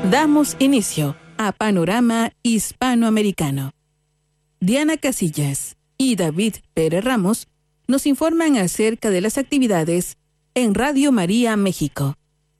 Damos inicio a Panorama Hispanoamericano. Diana Casillas y David Pérez Ramos nos informan acerca de las actividades en Radio María México.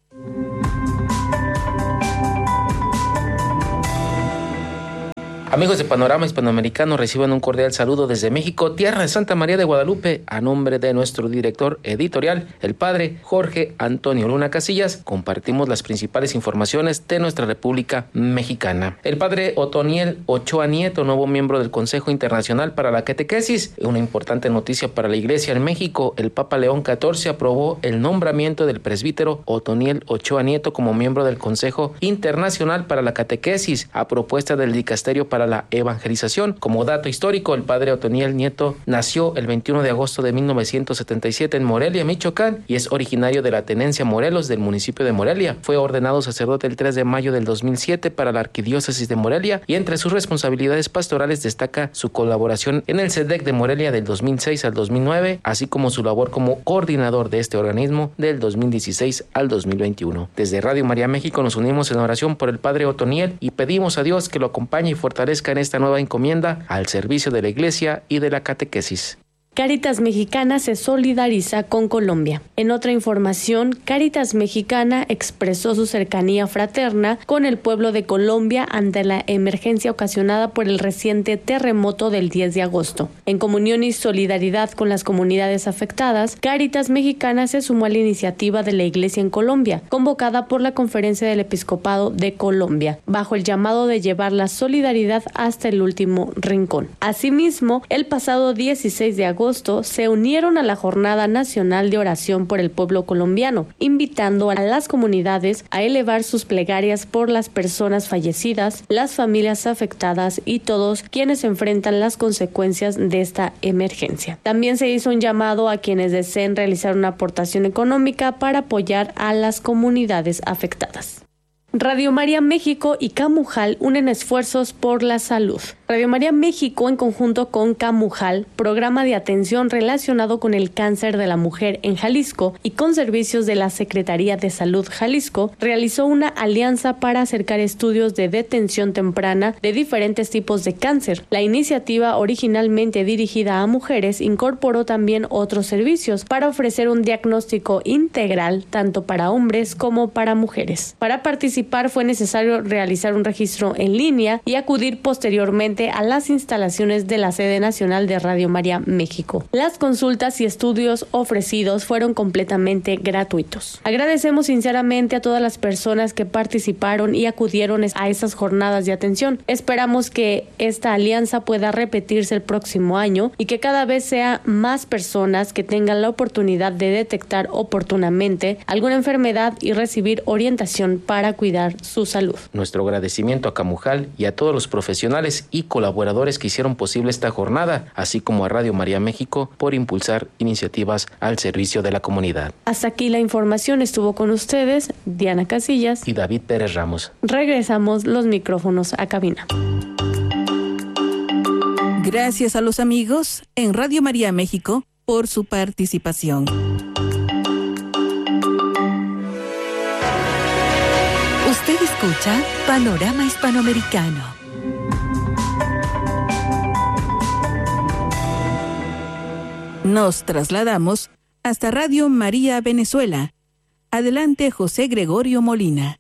Amigos de Panorama Hispanoamericano, reciban un cordial saludo desde México, tierra de Santa María de Guadalupe, a nombre de nuestro director editorial, el padre Jorge Antonio Luna Casillas. Compartimos las principales informaciones de nuestra República Mexicana. El padre Otoniel Ochoa Nieto, nuevo miembro del Consejo Internacional para la Catequesis. Una importante noticia para la Iglesia en México: el Papa León XIV aprobó el nombramiento del presbítero Otoniel Ochoa Nieto como miembro del Consejo Internacional para la Catequesis, a propuesta del Dicasterio para la Evangelización. Como dato histórico, el padre Otoniel Nieto nació el 21 de agosto de 1977 en Morelia, Michoacán, y es originario de la tenencia Morelos del municipio de Morelia. Fue ordenado sacerdote el 3 de mayo del 2007 para la Arquidiócesis de Morelia, y entre sus responsabilidades pastorales destaca su colaboración en el CEDEC de Morelia del 2006 al 2009, así como su labor como coordinador de este organismo del 2016 al 2021. Desde Radio María México nos unimos en oración por el padre Otoniel y pedimos a Dios que lo acompañe y fortalezca en esta nueva encomienda al servicio de la Iglesia y de la catequesis. Cáritas Mexicana se solidariza con Colombia. En otra información, Cáritas Mexicana expresó su cercanía fraterna con el pueblo de Colombia ante la emergencia ocasionada por el reciente terremoto del 10 de agosto. En comunión y solidaridad con las comunidades afectadas, Cáritas Mexicana se sumó a la iniciativa de la Iglesia en Colombia, convocada por la Conferencia del Episcopado de Colombia, bajo el llamado de llevar la solidaridad hasta el último rincón. Asimismo, el pasado 16 de agosto se unieron a la Jornada Nacional de Oración por el Pueblo Colombiano, invitando a las comunidades a elevar sus plegarias por las personas fallecidas, las familias afectadas y todos quienes enfrentan las consecuencias de esta emergencia. También se hizo un llamado a quienes deseen realizar una aportación económica para apoyar a las comunidades afectadas. Radio María México y Camujal unen esfuerzos por la salud. Radio María México, en conjunto con Camujal, programa de atención relacionado con el cáncer de la mujer en Jalisco y con servicios de la Secretaría de Salud Jalisco, realizó una alianza para acercar estudios de detención temprana de diferentes tipos de cáncer. La iniciativa, originalmente dirigida a mujeres, incorporó también otros servicios para ofrecer un diagnóstico integral tanto para hombres como para mujeres. Para participar fue necesario realizar un registro en línea y acudir posteriormente a las instalaciones de la sede nacional de Radio María México. Las consultas y estudios ofrecidos fueron completamente gratuitos. Agradecemos sinceramente a todas las personas que participaron y acudieron a esas jornadas de atención. Esperamos que esta alianza pueda repetirse el próximo año y que cada vez sea más personas que tengan la oportunidad de detectar oportunamente alguna enfermedad y recibir orientación para cuidar su salud. Nuestro agradecimiento a Camujal y a todos los profesionales y colaboradores que hicieron posible esta jornada, así como a Radio María México por impulsar iniciativas al servicio de la comunidad. Hasta aquí la información. Estuvo con ustedes Diana Casillas y David Pérez Ramos. Regresamos los micrófonos a cabina. Gracias a los amigos en Radio María México por su participación. Usted escucha Panorama Hispanoamericano. Nos trasladamos hasta Radio María Venezuela. Adelante, José Gregorio Molina.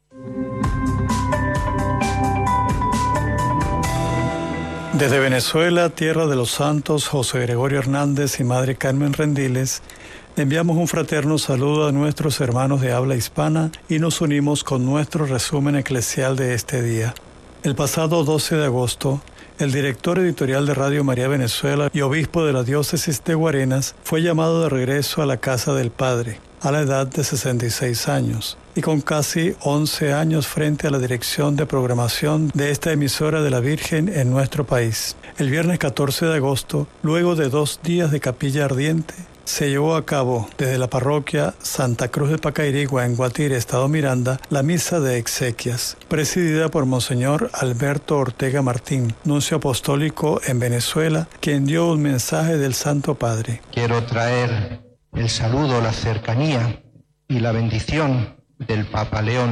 Desde Venezuela, tierra de los santos José Gregorio Hernández y Madre Carmen Rendiles, enviamos un fraterno saludo a nuestros hermanos de habla hispana y nos unimos con nuestro resumen eclesial de este día. El pasado 12 de agosto, el director editorial de Radio María Venezuela y obispo de la diócesis de Guarenas fue llamado de regreso a la casa del Padre, a la edad de 66 años, y con casi 11 años frente a la dirección de programación de esta emisora de la Virgen en nuestro país. El viernes 14 de agosto, luego de 2 días de capilla ardiente, se llevó a cabo desde la parroquia Santa Cruz de Pacairigua en Guatire, Estado Miranda, la misa de exequias, presidida por Monseñor Alberto Ortega Martín, nuncio apostólico en Venezuela, quien dio un mensaje del Santo Padre. Quiero traer el saludo, la cercanía y la bendición del Papa León,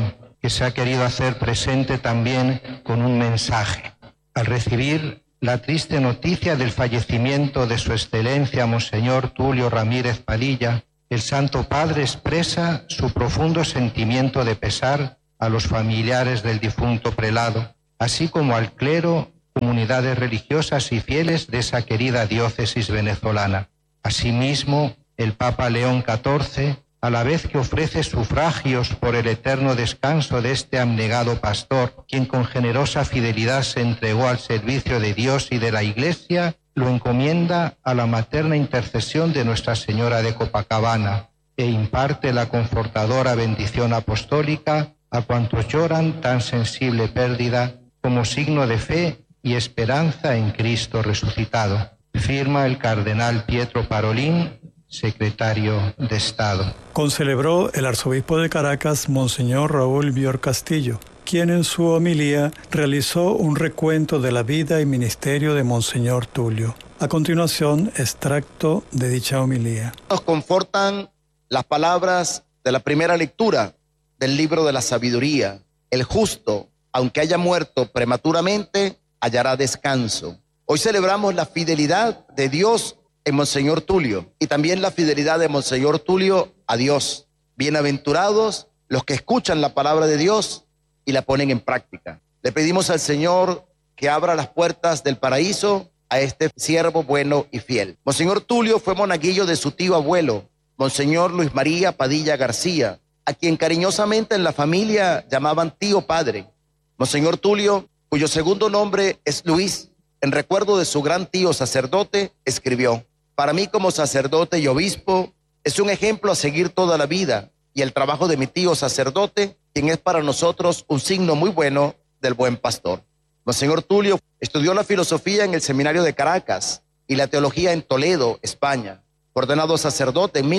que se ha querido hacer presente también con un mensaje. Al recibir la triste noticia del fallecimiento de Su Excelencia Monseñor Tulio Ramírez Padilla, el Santo Padre expresa su profundo sentimiento de pesar a los familiares del difunto prelado, así como al clero, comunidades religiosas y fieles de esa querida diócesis venezolana. Asimismo, el Papa León XIV, a la vez que ofrece sufragios por el eterno descanso de este abnegado pastor, quien con generosa fidelidad se entregó al servicio de Dios y de la Iglesia, lo encomienda a la materna intercesión de Nuestra Señora de Copacabana e imparte la confortadora bendición apostólica a cuantos lloran tan sensible pérdida como signo de fe y esperanza en Cristo resucitado. Firma el cardenal Pietro Parolin, secretario de Estado. Concelebró el arzobispo de Caracas, Monseñor Raúl Bior Castillo, quien en su homilía realizó un recuento de la vida y ministerio de Monseñor Tulio. A continuación, extracto de dicha homilía. Nos confortan las palabras de la primera lectura del libro de la sabiduría. El justo, aunque haya muerto prematuramente, hallará descanso. Hoy celebramos la fidelidad de Dios en Monseñor Tulio y también la fidelidad de Monseñor Tulio a Dios. Bienaventurados los que escuchan la palabra de Dios y la ponen en práctica. Le pedimos al Señor que abra las puertas del paraíso a este siervo bueno y fiel. Monseñor Tulio fue monaguillo de su tío abuelo, Monseñor Luis María Padilla García, a quien cariñosamente en la familia llamaban tío padre. Monseñor Tulio, cuyo segundo nombre es Luis, en recuerdo de su gran tío sacerdote, escribió: para mí como sacerdote y obispo es un ejemplo a seguir toda la vida, y el trabajo de mi tío sacerdote, quien es para nosotros un signo muy bueno del buen pastor. Monseñor Tulio estudió la filosofía en el Seminario de Caracas y la teología en Toledo, España. Fue ordenado sacerdote en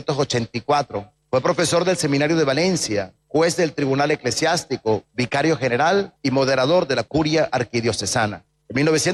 1984. Fue profesor del Seminario de Valencia, juez del Tribunal Eclesiástico, vicario general y moderador de la Curia Arquidiocesana. En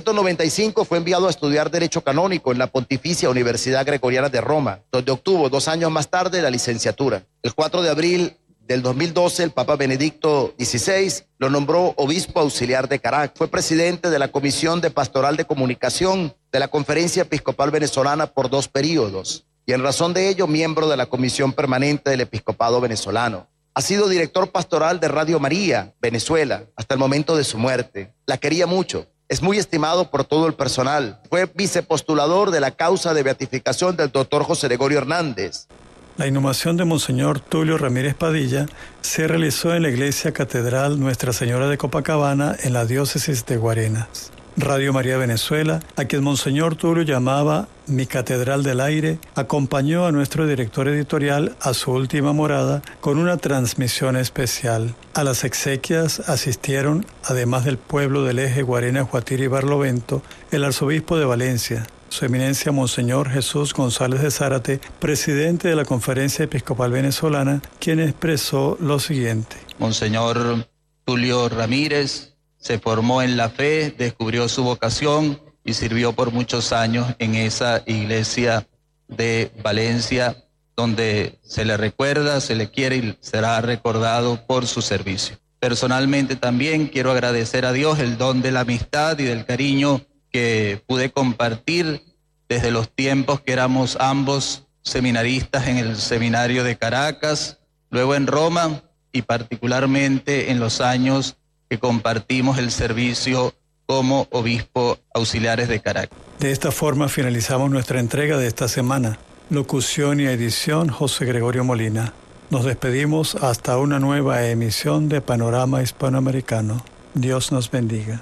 1995 fue enviado a estudiar Derecho Canónico en la Pontificia Universidad Gregoriana de Roma, donde obtuvo 2 años más tarde la licenciatura. El 4 de abril del 2012, el Papa Benedicto XVI lo nombró obispo auxiliar de Caracas. Fue presidente de la Comisión de Pastoral de Comunicación de la Conferencia Episcopal Venezolana por 2 períodos y en razón de ello miembro de la Comisión Permanente del Episcopado Venezolano. Ha sido director pastoral de Radio María, Venezuela, hasta el momento de su muerte. La quería mucho. Es muy estimado por todo el personal. Fue vicepostulador de la causa de beatificación del doctor José Gregorio Hernández. La inhumación de Monseñor Tulio Ramírez Padilla se realizó en la Iglesia Catedral Nuestra Señora de Copacabana en la diócesis de Guarenas. Radio María Venezuela, a quien Monseñor Tulio llamaba mi Catedral del Aire, acompañó a nuestro director editorial a su última morada con una transmisión especial. A las exequias asistieron, además del pueblo del eje Guarenas, Guatire y Barlovento, el arzobispo de Valencia, Su Eminencia Monseñor Jesús González de Zárate, presidente de la Conferencia Episcopal Venezolana, quien expresó lo siguiente. Monseñor Tulio Ramírez se formó en la fe, descubrió su vocación y sirvió por muchos años en esa iglesia de Valencia, donde se le recuerda, se le quiere y será recordado por su servicio. Personalmente también quiero agradecer a Dios el don de la amistad y del cariño que pude compartir desde los tiempos que éramos ambos seminaristas en el Seminario de Caracas, luego en Roma y particularmente en los años que compartimos el servicio como obispo auxiliares de Caracas. De esta forma finalizamos nuestra entrega de esta semana. Locución y edición José Gregorio Molina. Nos despedimos hasta una nueva emisión de Panorama Hispanoamericano. Dios nos bendiga.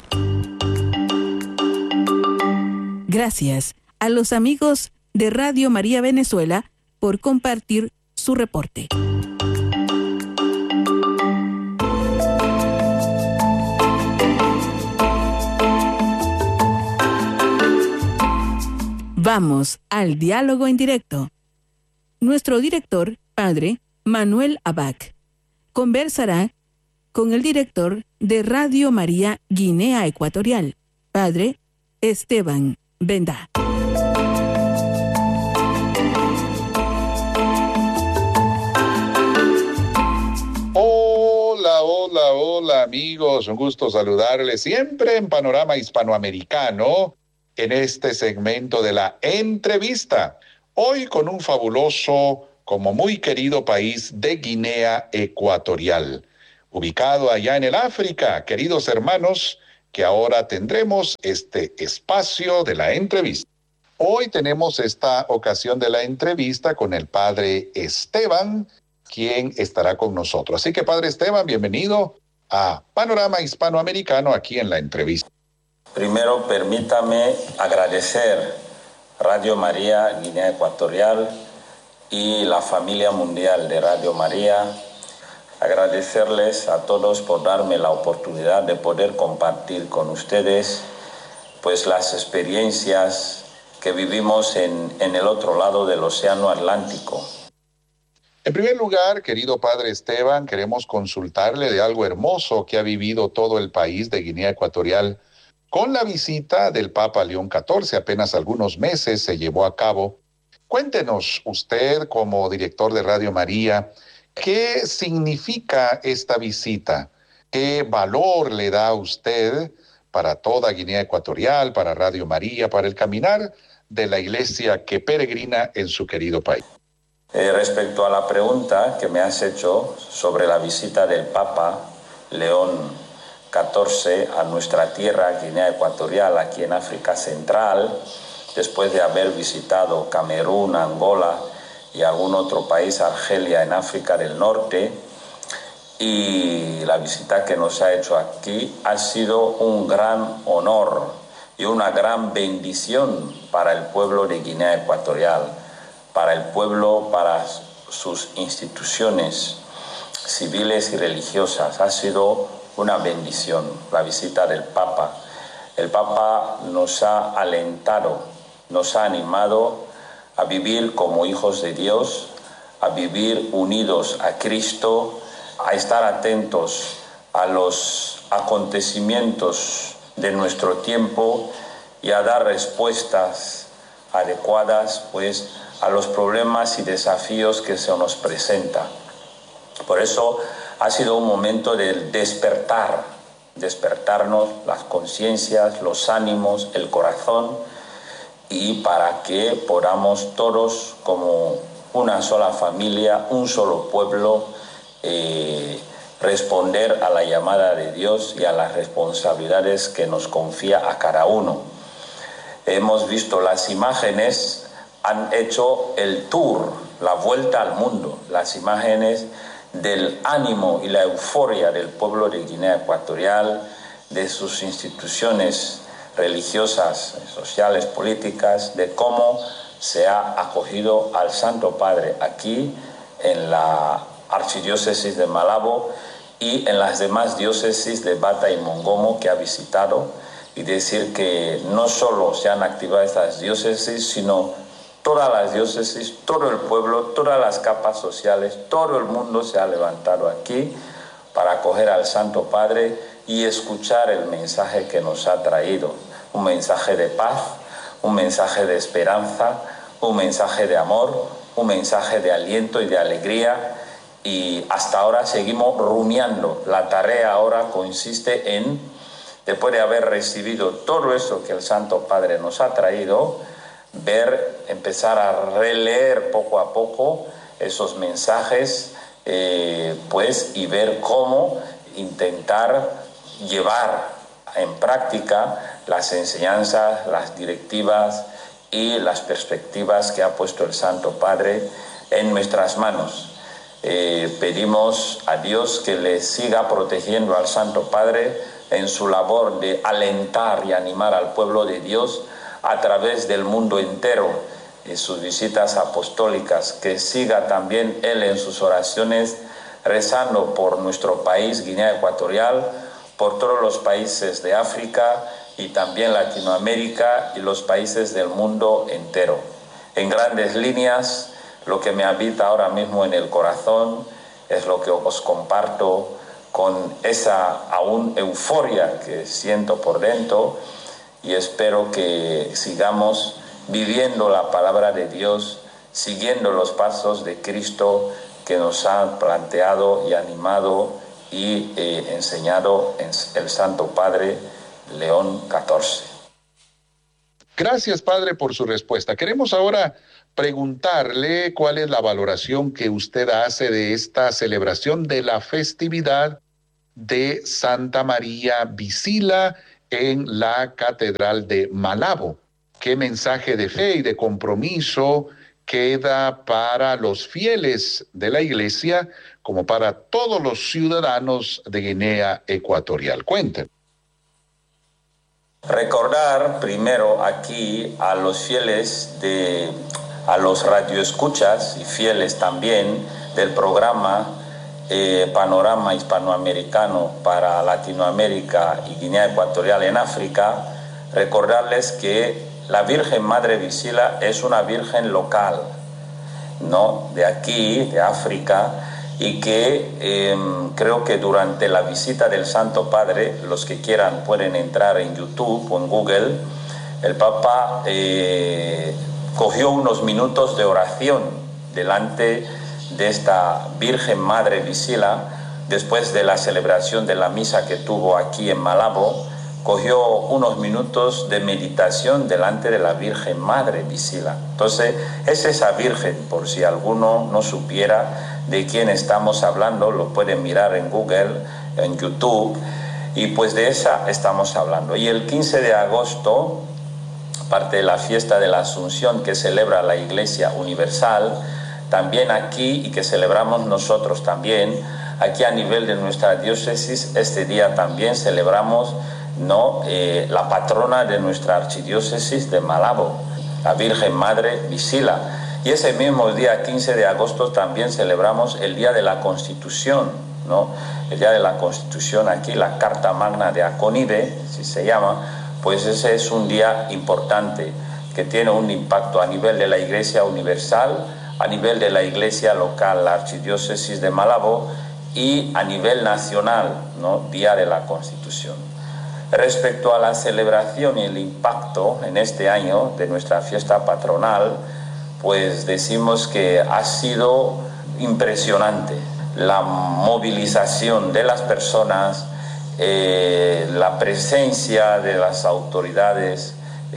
Gracias a los amigos de Radio María Venezuela por compartir su reporte. Vamos al diálogo en directo. Nuestro director, Padre Manuel Abac, conversará con el director de Radio María Guinea Ecuatorial, Padre Esteban Benda. Hola, Hola amigos, un gusto saludarles siempre en Panorama Hispanoamericano, en este segmento de la entrevista. Hoy con un fabuloso, como muy querido país de Guinea Ecuatorial, ubicado allá en el África, queridos hermanos, que ahora tendremos este espacio de la entrevista. Hoy tenemos esta ocasión de la entrevista con el padre Esteban, quien estará con nosotros. Así que, padre Esteban, bienvenido a Panorama Hispanoamericano aquí en la entrevista. Primero, permítame agradecer Radio María Guinea Ecuatorial y la familia mundial de Radio María. Agradecerles a todos por darme la oportunidad de poder compartir con ustedes pues las experiencias que vivimos en el otro lado del Océano Atlántico. En primer lugar, querido padre Esteban, queremos consultarle de algo hermoso que ha vivido todo el país de Guinea Ecuatorial con la visita del Papa León XIV. Apenas algunos meses se llevó a cabo. Cuéntenos usted, como director de Radio María, ¿qué significa esta visita? ¿Qué valor le da usted para toda Guinea Ecuatorial, para Radio María, para el caminar de la iglesia que peregrina en su querido país? Respecto a la pregunta que me has hecho sobre la visita del Papa León XIV a nuestra tierra, Guinea Ecuatorial, aquí en África Central, después de haber visitado Camerún, Angola y algún otro país, Argelia, en África del Norte, y la visita que nos ha hecho aquí ha sido un gran honor y una gran bendición para el pueblo de Guinea Ecuatorial, para el pueblo, para sus instituciones civiles y religiosas. Ha sido una bendición la visita del Papa. El Papa nos ha alentado, nos ha animado a vivir como hijos de Dios, a vivir unidos a Cristo, a estar atentos a los acontecimientos de nuestro tiempo y a dar respuestas adecuadas, pues, a los problemas y desafíos que se nos presentan. Por eso ha sido un momento de despertarnos las conciencias, los ánimos, el corazón, y para que podamos todos, como una sola familia, un solo pueblo, responder a la llamada de Dios y a las responsabilidades que nos confía a cada uno. Hemos visto las imágenes, han hecho el tour, la vuelta al mundo, las imágenes del ánimo y la euforia del pueblo de Guinea Ecuatorial, de sus instituciones religiosas, sociales, políticas, de cómo se ha acogido al Santo Padre aquí en la Archidiócesis de Malabo y en las demás diócesis de Bata y Mongomo que ha visitado, y decir que no solo se han activado estas diócesis, sino todas las diócesis, todo el pueblo, todas las capas sociales, todo el mundo se ha levantado aquí para acoger al Santo Padre y escuchar el mensaje que nos ha traído. Un mensaje de paz, un mensaje de esperanza, un mensaje de amor, un mensaje de aliento y de alegría. Y hasta ahora seguimos rumiando. La tarea ahora consiste en, después de haber recibido todo eso que el Santo Padre nos ha traído, empezar a releer poco a poco esos mensajes, y ver cómo intentar llevar en práctica las enseñanzas, las directivas y las perspectivas que ha puesto el Santo Padre en nuestras manos. Pedimos a Dios que le siga protegiendo al Santo Padre en su labor de alentar y animar al pueblo de Dios a través del mundo entero, en sus visitas apostólicas, que siga también él en sus oraciones rezando por nuestro país, Guinea Ecuatorial, por todos los países de África y también Latinoamérica y los países del mundo entero. En grandes líneas, lo que me habita ahora mismo en el corazón es lo que os comparto con esa aún euforia que siento por dentro, y espero que sigamos viviendo la palabra de Dios, siguiendo los pasos de Cristo que nos ha planteado y animado y enseñado el Santo Padre León XIV. Gracias, Padre, por su respuesta. Queremos ahora preguntarle cuál es la valoración que usted hace de esta celebración de la festividad de Santa María Visila en la Catedral de Malabo. ¿Qué mensaje de fe y de compromiso queda para los fieles de la Iglesia como para todos los ciudadanos de Guinea Ecuatorial? Cuenten. Recordar primero aquí a los fieles, a los radioescuchas y fieles también del programa Panorama Hispanoamericano para Latinoamérica y Guinea Ecuatorial en África, recordarles que la Virgen Madre Visila es una virgen local, ¿no?, de aquí, de África, y que creo que durante la visita del Santo Padre, los que quieran pueden entrar en YouTube o en Google, el Papa cogió unos minutos de oración delante de esta Virgen Madre Visila, después de la celebración de la misa que tuvo aquí en Malabo, cogió unos minutos de meditación delante de la Virgen Madre Visila. Entonces, es esa Virgen, por si alguno no supiera de quién estamos hablando, lo pueden mirar en Google, en YouTube, y pues de esa estamos hablando. Y el 15 de agosto, aparte de la fiesta de la Asunción que celebra la Iglesia Universal, también aquí, y que celebramos nosotros también, aquí a nivel de nuestra diócesis, este día también celebramos, ¿no?, la patrona de nuestra archidiócesis de Malabo, la Virgen Madre Visila. Y ese mismo día, 15 de agosto, también celebramos el Día de la Constitución, ¿no? El Día de la Constitución aquí, la Carta Magna de Aconide, si se llama, pues ese es un día importante que tiene un impacto a nivel de la Iglesia Universal, a nivel de la Iglesia local, la Archidiócesis de Malabo, y a nivel nacional, ¿no?, Día de la Constitución. Respecto a la celebración y el impacto en este año de nuestra fiesta patronal, pues decimos que ha sido impresionante la movilización de las personas, la presencia de las autoridades,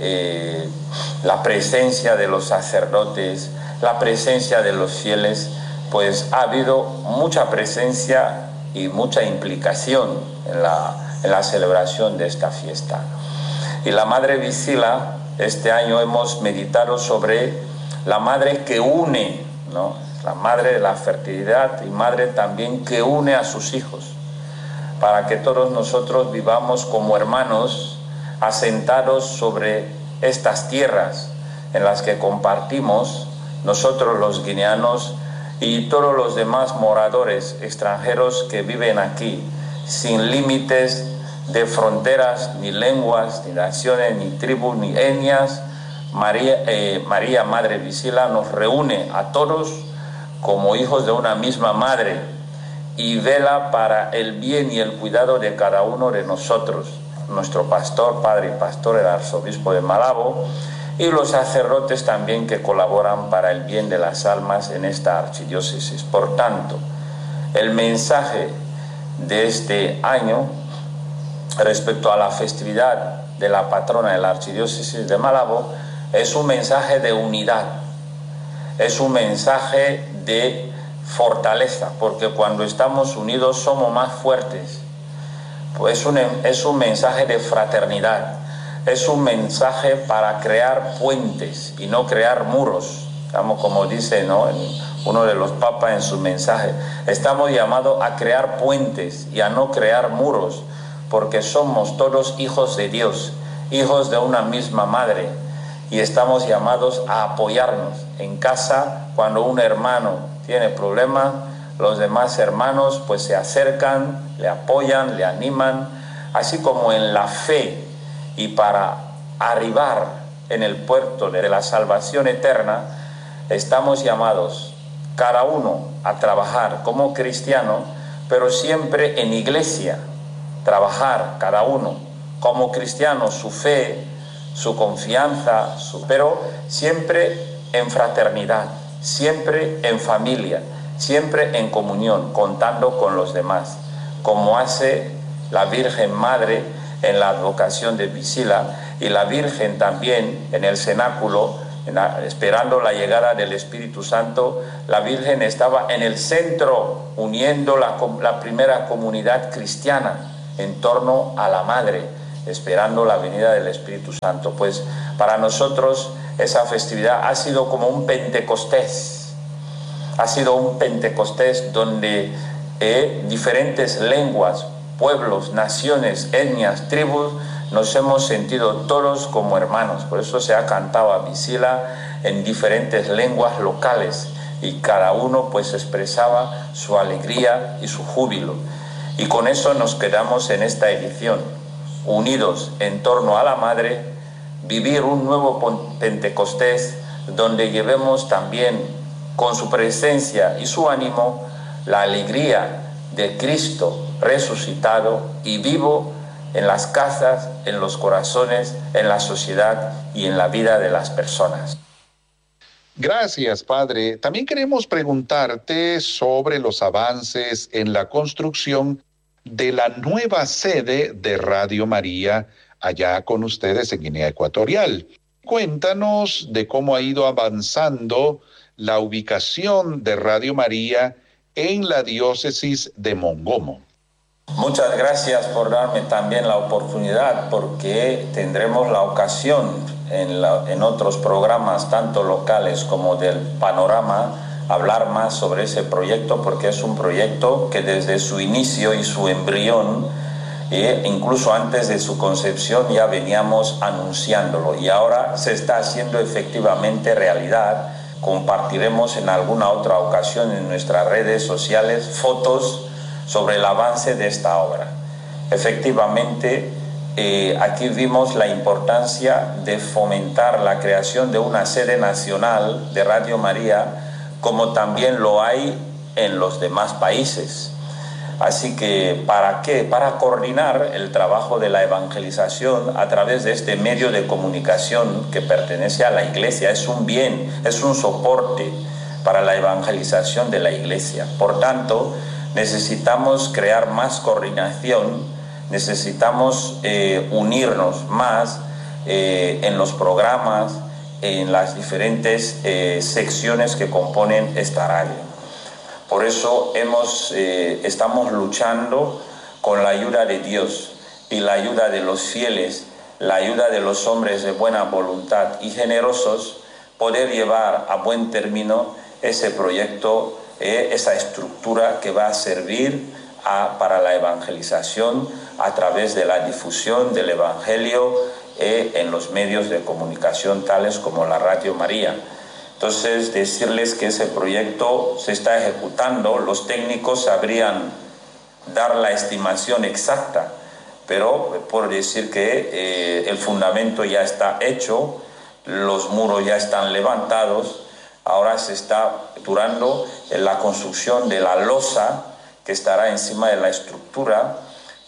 la presencia de los sacerdotes, la presencia de los fieles. Pues ha habido mucha presencia y mucha implicación en la celebración de esta fiesta. Y la Madre Visila, este año hemos meditado sobre la madre que une, ¿no?, la madre de la fertilidad y madre también que une a sus hijos, para que todos nosotros vivamos como hermanos asentados sobre estas tierras en las que compartimos nosotros los guineanos y todos los demás moradores extranjeros que viven aquí, sin límites de fronteras, ni lenguas, ni naciones, ni tribus, ni etnias. María Madre Visila nos reúne a todos como hijos de una misma madre y vela para el bien y el cuidado de cada uno de nosotros. Nuestro pastor, padre y pastor, el arzobispo de Malabo, y los sacerdotes también que colaboran para el bien de las almas en esta archidiócesis. Por tanto, el mensaje de este año respecto a la festividad de la patrona de la archidiócesis de Malabo es un mensaje de unidad, es un mensaje de fortaleza, porque cuando estamos unidos somos más fuertes. Pues es un mensaje de fraternidad, es un mensaje para crear puentes y no crear muros. Estamos, como dice, ¿no?, uno de los papas en su mensaje, estamos llamados a crear puentes y a no crear muros, porque somos todos hijos de Dios, hijos de una misma madre, y estamos llamados a apoyarnos en casa. Cuando un hermano tiene problemas, los demás hermanos pues se acercan, le apoyan, le animan, así como en la fe. Y para arribar en el puerto de la salvación eterna, estamos llamados cada uno a trabajar como cristiano, pero siempre en iglesia, trabajar cada uno como cristiano su fe, su confianza, pero siempre en fraternidad, siempre en familia, siempre en comunión, contando con los demás, como hace la Virgen Madre en la advocación de Visila, y la Virgen también en el cenáculo, esperando la llegada del Espíritu Santo. La Virgen estaba en el centro, uniendo la primera comunidad cristiana en torno a la Madre, esperando la venida del Espíritu Santo. Pues para nosotros esa festividad ha sido como un Pentecostés. Ha sido un Pentecostés donde diferentes lenguas, pueblos, naciones, etnias, tribus, nos hemos sentido todos como hermanos. Por eso se ha cantado a Visila en diferentes lenguas locales, y cada uno pues expresaba su alegría y su júbilo. Y con eso nos quedamos en esta edición, unidos en torno a la Madre, vivir un nuevo Pentecostés donde llevemos también con su presencia y su ánimo la alegría de Cristo resucitado y vivo en las casas, en los corazones, en la sociedad y en la vida de las personas. Gracias, Padre. También queremos preguntarte sobre los avances en la construcción de la nueva sede de Radio María allá con ustedes en Guinea Ecuatorial. Cuéntanos de cómo ha ido avanzando la ubicación de Radio María en la diócesis de Mongomo. Muchas gracias por darme también la oportunidad, porque tendremos la ocasión en otros programas, tanto locales como del Panorama, hablar más sobre ese proyecto, porque es un proyecto que desde su inicio y su embrión, incluso antes de su concepción, ya veníamos anunciándolo, y ahora se está haciendo efectivamente realidad. Compartiremos en alguna otra ocasión en nuestras redes sociales fotos sobre el avance de esta obra. Efectivamente, aquí vimos la importancia de fomentar la creación de una sede nacional de Radio María, como también lo hay en los demás países. Así que, ¿para qué? Para coordinar el trabajo de la evangelización a través de este medio de comunicación que pertenece a la Iglesia. Es un bien, es un soporte para la evangelización de la Iglesia. Por tanto, necesitamos crear más coordinación, necesitamos unirnos más en los programas, en las diferentes secciones que componen esta radio. Por eso estamos luchando con la ayuda de Dios y la ayuda de los fieles, la ayuda de los hombres de buena voluntad y generosos, poder llevar a buen término ese proyecto, esa estructura que va a servir para la evangelización a través de la difusión del Evangelio en los medios de comunicación tales como la Radio María. Entonces, decirles que ese proyecto se está ejecutando. Los técnicos sabrían dar la estimación exacta, pero por decir que el fundamento ya está hecho, los muros ya están levantados. Ahora se está durando la construcción de la losa que estará encima de la estructura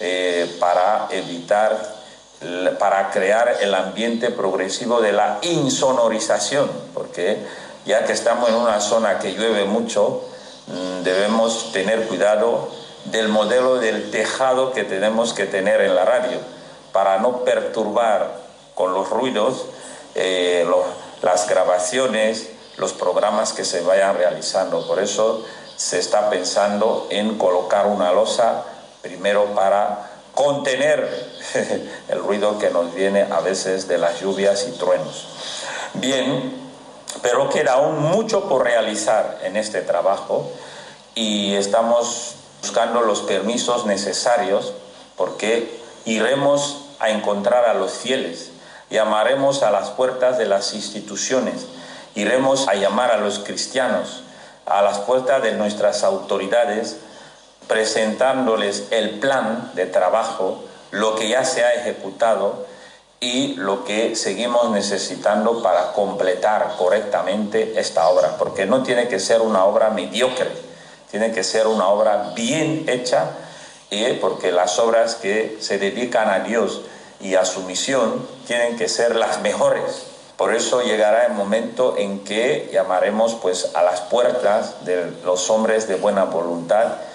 para crear el ambiente progresivo de la insonorización, porque ya que estamos en una zona que llueve mucho, debemos tener cuidado del modelo del tejado que tenemos que tener en la radio, para no perturbar con los ruidos las grabaciones, los programas que se vayan realizando. Por eso se está pensando en colocar una losa primero para contener el ruido que nos viene a veces de las lluvias y truenos. Bien, pero queda aún mucho por realizar en este trabajo y estamos buscando los permisos necesarios, porque iremos a encontrar a los fieles, llamaremos a las puertas de las instituciones, iremos a llamar a los cristianos a las puertas de nuestras autoridades, presentándoles el plan de trabajo, lo que ya se ha ejecutado y lo que seguimos necesitando para completar correctamente esta obra, porque no tiene que ser una obra mediocre, tiene que ser una obra bien hecha, porque las obras que se dedican a Dios y a su misión tienen que ser las mejores. Por eso llegará el momento en que llamaremos pues a las puertas de los hombres de buena voluntad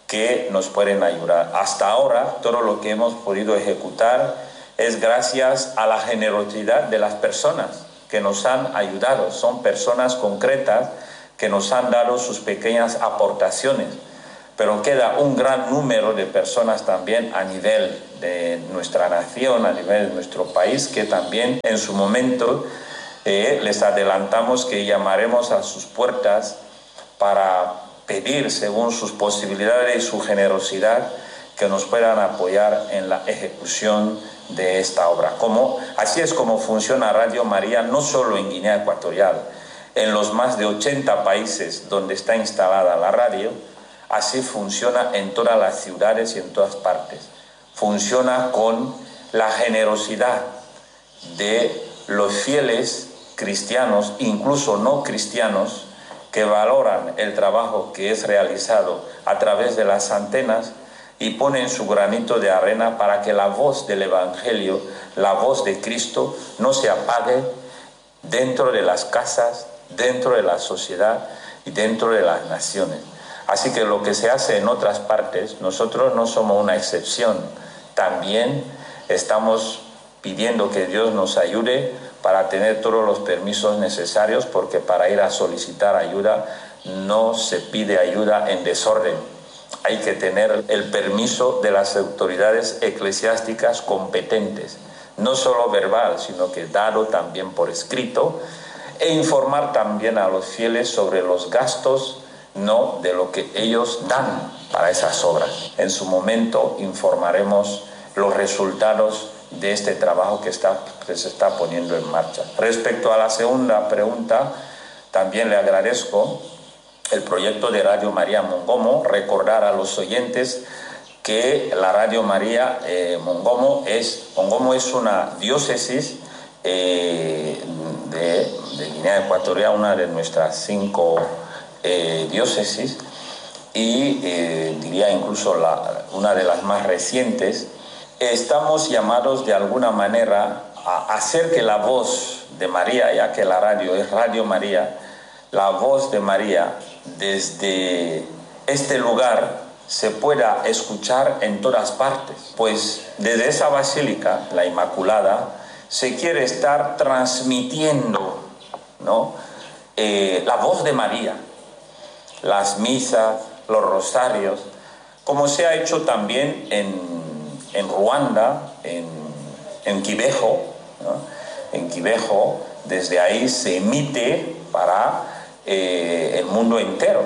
que nos pueden ayudar. Hasta ahora, todo lo que hemos podido ejecutar es gracias a la generosidad de las personas que nos han ayudado. Son personas concretas que nos han dado sus pequeñas aportaciones. Pero queda un gran número de personas también a nivel de nuestra nación, a nivel de nuestro país, que también en su momento les adelantamos que llamaremos a sus puertas para pedir, según sus posibilidades y su generosidad, que nos puedan apoyar en la ejecución de esta obra. Así es como funciona Radio María, no solo en Guinea Ecuatorial, en los más de 80 países donde está instalada la radio. Así funciona en todas las ciudades y en todas partes. Funciona con la generosidad de los fieles cristianos, incluso no cristianos, que valoran el trabajo que es realizado a través de las antenas y ponen su granito de arena para que la voz del Evangelio, la voz de Cristo, no se apague dentro de las casas, dentro de la sociedad y dentro de las naciones. Así que lo que se hace en otras partes, nosotros no somos una excepción. También estamos pidiendo que Dios nos ayude para tener todos los permisos necesarios, porque para ir a solicitar ayuda no se pide ayuda en desorden. Hay que tener el permiso de las autoridades eclesiásticas competentes, no solo verbal, sino que dado también por escrito, e informar también a los fieles sobre los gastos, no de lo que ellos dan para esas obras. En su momento informaremos los resultados de este trabajo que se está poniendo en marcha. Respecto a la segunda pregunta, también le agradezco el proyecto de Radio María Mongomo. Recordar a los oyentes que la Radio María Mongomo es una diócesis de Guinea Ecuatorial, una de nuestras 5 diócesis, y diría incluso una de las más recientes. Estamos llamados de alguna manera a hacer que la voz de María, ya que la radio es Radio María, la voz de María desde este lugar se pueda escuchar en todas partes. Pues desde esa basílica, la Inmaculada, se quiere estar transmitiendo, ¿no?, la voz de María, las misas, los rosarios, como se ha hecho también en Ruanda, en Quibejo, ¿no? En Quibejo, desde ahí se emite para el mundo entero,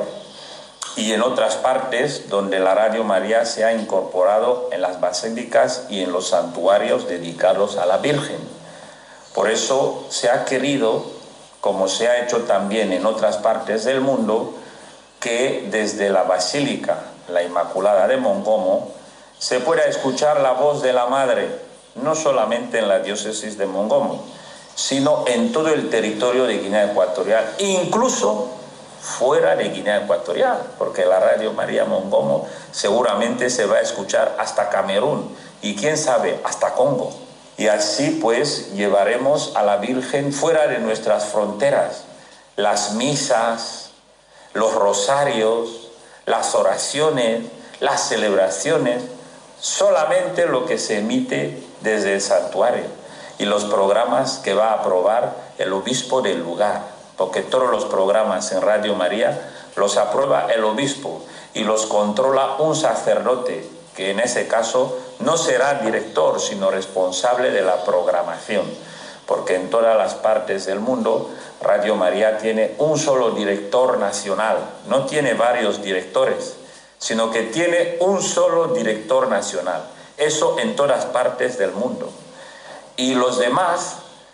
y en otras partes donde la Radio María se ha incorporado en las basílicas y en los santuarios dedicados a la Virgen. Por eso se ha querido, como se ha hecho también en otras partes del mundo, que desde la Basílica, la Inmaculada de Mongomo, se pueda escuchar la voz de la Madre, no solamente en la diócesis de Mongomo, sino en todo el territorio de Guinea Ecuatorial, incluso fuera de Guinea Ecuatorial, porque la Radio María Mongomo seguramente se va a escuchar hasta Camerún y quién sabe, hasta Congo. Y así pues llevaremos a la Virgen fuera de nuestras fronteras. Las misas, los rosarios, las oraciones, las celebraciones, solamente lo que se emite desde el santuario y los programas que va a aprobar el obispo del lugar, porque todos los programas en Radio María los aprueba el obispo y los controla un sacerdote, que en ese caso no será director, sino responsable de la programación, porque en todas las partes del mundo Radio María tiene un solo director nacional, no tiene varios directores, sino que tiene un solo director nacional. Eso en todas partes del mundo. Y los demás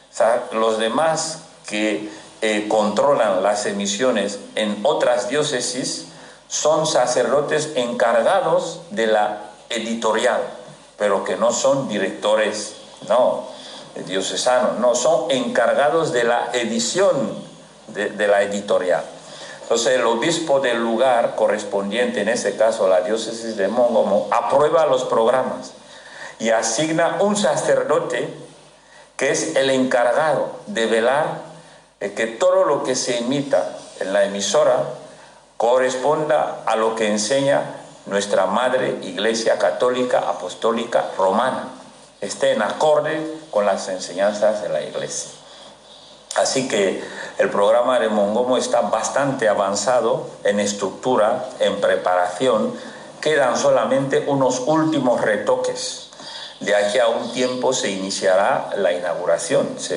que controlan las emisiones en otras diócesis son sacerdotes encargados de la editorial, pero que no son directores, diocesanos, no, son encargados de la edición de la editorial. Entonces el obispo del lugar correspondiente, en ese caso la diócesis de Mongomo, aprueba los programas y asigna un sacerdote que es el encargado de velar que todo lo que se emita en la emisora corresponda a lo que enseña nuestra Madre Iglesia Católica Apostólica Romana, esté en acorde con las enseñanzas de la Iglesia. Así que el programa de Mongomo está bastante avanzado en estructura, en preparación. Quedan solamente unos últimos retoques. De aquí a un tiempo se iniciará la inauguración.